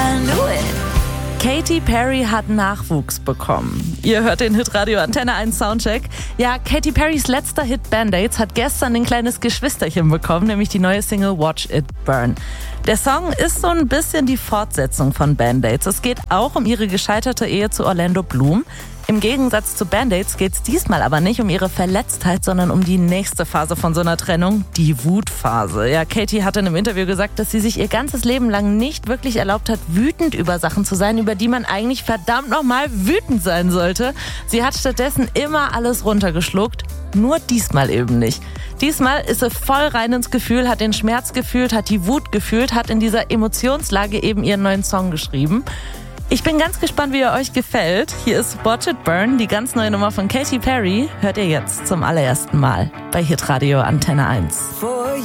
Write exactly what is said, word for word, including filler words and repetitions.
I knew it. Katy Perry hat Nachwuchs bekommen. Ihr hört den Hitradio Antenne eins Soundcheck. Ja, Katy Perrys letzter Hit Band-Aids hat gestern ein kleines Geschwisterchen bekommen, nämlich die neue Single Watch It Burn. Der Song ist so ein bisschen die Fortsetzung von Band-Aids. Es geht auch um ihre gescheiterte Ehe zu Orlando Bloom. Im Gegensatz zu Band-Aids geht es diesmal aber nicht um ihre Verletztheit, sondern um die nächste Phase von so einer Trennung, die Wutphase. Ja, Katy hat in einem Interview gesagt, dass sie sich ihr ganzes Leben lang nicht wirklich erlaubt hat, wütend über Sachen zu sein, über die man eigentlich verdammt nochmal wütend sein sollte. Sie hat stattdessen immer alles runtergeschluckt, nur diesmal eben nicht. Diesmal ist sie voll rein ins Gefühl, hat den Schmerz gefühlt, hat die Wut gefühlt, hat in dieser Emotionslage eben ihren neuen Song geschrieben. Ich bin ganz gespannt, wie er euch gefällt. Hier ist Watch It Burn, die ganz neue Nummer von Katy Perry. Hört ihr jetzt zum allerersten Mal bei Hitradio Antenne eins.